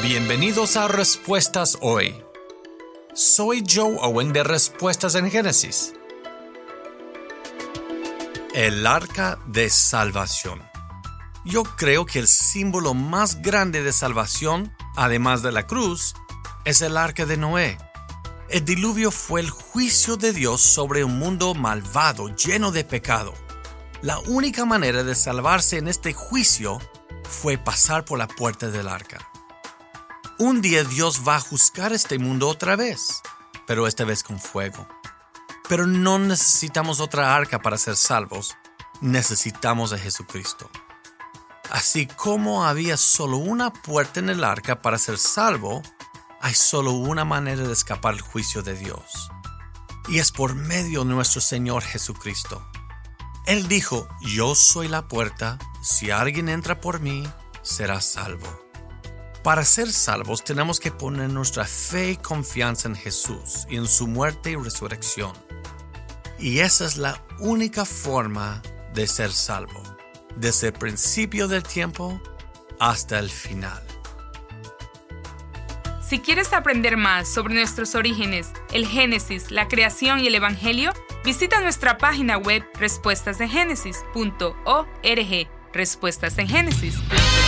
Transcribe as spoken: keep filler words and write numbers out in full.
Bienvenidos a Respuestas Hoy. Soy Joe Owen de Respuestas en Génesis. El Arca de Salvación. Yo creo que el símbolo más grande de salvación, además de la cruz, es el Arca de Noé. El diluvio fue el juicio de Dios sobre un mundo malvado, lleno de pecado. La única manera de salvarse en este juicio fue pasar por la puerta del arca. Un día Dios va a juzgar este mundo otra vez, pero esta vez con fuego. Pero no necesitamos otra arca para ser salvos, necesitamos a Jesucristo. Así como había solo una puerta en el arca para ser salvo, hay solo una manera de escapar del juicio de Dios. Y es por medio de nuestro Señor Jesucristo. Él dijo, yo soy la puerta, si alguien entra por mí, será salvo. Para ser salvos tenemos que poner nuestra fe y confianza en Jesús y en su muerte y resurrección. Y esa es la única forma de ser salvo, desde el principio del tiempo hasta el final. Si quieres aprender más sobre nuestros orígenes, el Génesis, la creación y el Evangelio, visita nuestra página web respuestas en génesis punto org, respuestas en génesis punto org.